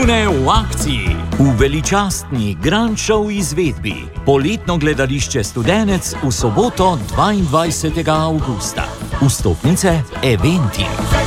Brune v akciji. V veličastni Grand Show izvedbi. Poletno gledališče Studenec v soboto 22. avgusta. Vstopnice Eventi.